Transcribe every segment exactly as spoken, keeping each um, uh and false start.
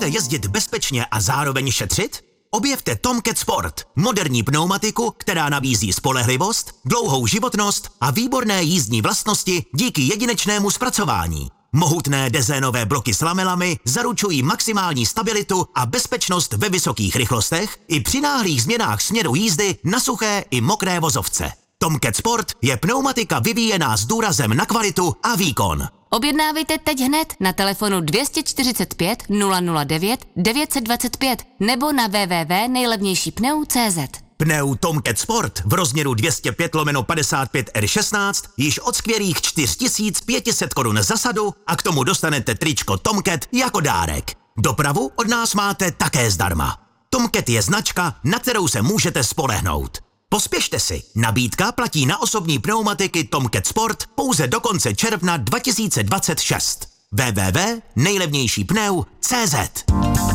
Chcete jezdit bezpečně a zároveň šetřit? Objevte Tomcat Sport, moderní pneumatiku, která nabízí spolehlivost, dlouhou životnost a výborné jízdní vlastnosti díky jedinečnému zpracování. Mohutné dezénové bloky s lamelami zaručují maximální stabilitu a bezpečnost ve vysokých rychlostech i při náhlých změnách směru jízdy na suché i mokré vozovce. Tomcat Sport je pneumatika vyvíjená s důrazem na kvalitu a výkon. Objednávejte teď hned na telefonu dvě stě čtyřicet pět nula nula devět devět set dvacet pět nebo na w w w tečka nejlevnější pneu tečka cé zet. Pneu Tomcat Sport v rozměru dvě stě pět lomeno padesát pět R šestnáct již od skvělých čtyři tisíce pět set korun za sadu a k tomu dostanete tričko Tomcat jako dárek. Dopravu od nás máte také zdarma. Tomcat je značka, na kterou se můžete spolehnout. Pospěšte si, nabídka platí na osobní pneumatiky Tomcat Sport pouze do konce června dva tisíce dvacet šest. w w w tečka nejlevnější pneu tečka cé zet.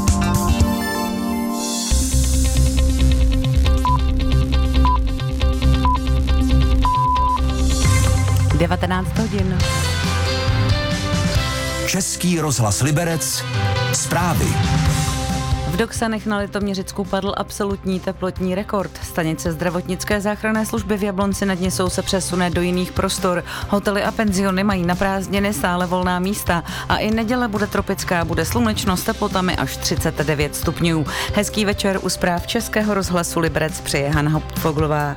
devatenáct hodin. Český rozhlas Liberec. Zprávy. V Doksanech na Litoměřicku padl absolutní teplotní rekord. Stanice zdravotnické záchranné služby v Jablonci nad Nisou se přesune do jiných prostor. Hotely a penziony mají na prázdniny stále volná místa. A i neděle bude tropická, bude slunečno s teplotami až třicet devět stupňů. Hezký večer u zpráv Českého rozhlasu Liberec přeje Hana Hauptfoglová.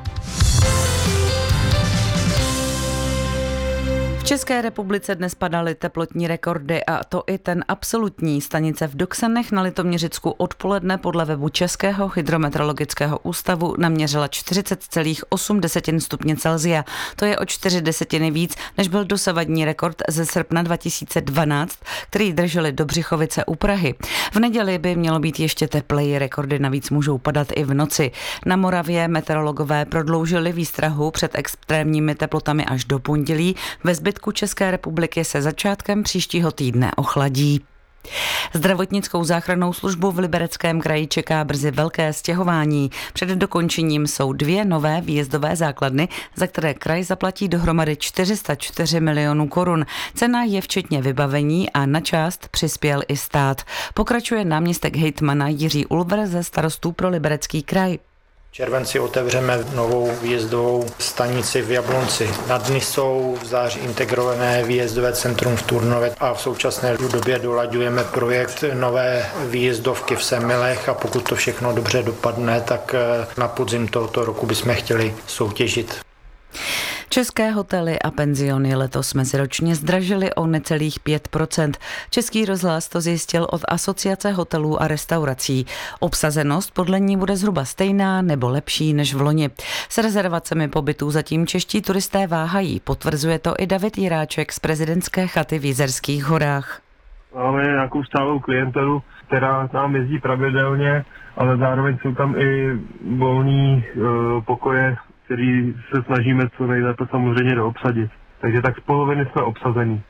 V České republice dnes padaly teplotní rekordy a to i ten absolutní. Stanice v Doksanech na Litoměřicku odpoledne podle webu Českého hydrometeorologického ústavu naměřila čtyřicet celá osm stupně Celsia. To je o čtyři desetiny víc, než byl dosavadní rekord ze srpna dva tisíce dvanáct, který drželi Dobřichovice u Prahy. V neděli by mělo být ještě tepleji, rekordy navíc můžou padat i v noci. Na Moravě meteorologové prodloužili výstrahu před extrémními teplotami až do pondělí. Ve zbytku České republiky se začátkem příštího týdne ochladí. Zdravotnickou záchrannou službu v Libereckém kraji čeká brzy velké stěhování. Před dokončením jsou dvě nové výjezdové základny, za které kraj zaplatí dohromady čtyři sta čtyři milionů korun. Cena je včetně vybavení a na část přispěl i stát. Pokračuje náměstek hejtmana Jiří Ulver ze Starostů pro Liberecký kraj. V červenci otevřeme novou výjezdovou stanici v Jablonci nad Nisou, v září integrované výjezdové centrum v Turnově a v současné době dolaďujeme projekt nové výjezdovky v Semilech a pokud to všechno dobře dopadne, tak na podzim tohoto roku bychom chtěli soutěžit. České hotely a penziony letos meziročně zdražily o necelých pět procent. Český rozhlas to zjistil od Asociace hotelů a restaurací. Obsazenost podle ní bude zhruba stejná nebo lepší než v loni. S rezervacemi pobytů zatím čeští turisté váhají. Potvrzuje to i David Jiráček z prezidentské chaty v Jizerských horách. Máme nějakou stálou klientelu, která nám jezdí pravidelně, ale zároveň jsou tam i volný uh, pokoje, který se snažíme co nejlépe samozřejmě doobsadit. Takže tak z poloviny jsme obsazení.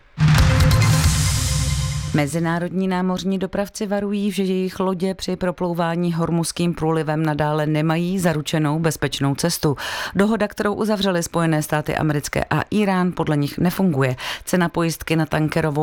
Mezinárodní námořní dopravci varují, že jejich lodě při proplouvání Hormuzským průlivem nadále nemají zaručenou bezpečnou cestu. Dohoda, kterou uzavřely Spojené státy americké a Irán, podle nich nefunguje. Cena pojistky na tankerovou